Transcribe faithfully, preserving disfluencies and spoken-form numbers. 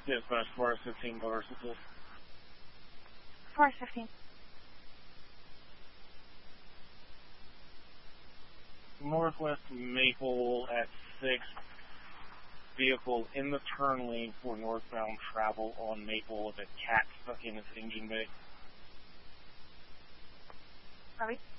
Dispatch Forest fifteen, Forest fifteen. Forest fifteen. Northwest Maple at six. Vehicle in the turn lane for northbound travel on Maple with a cat stuck in its engine bay. Are we?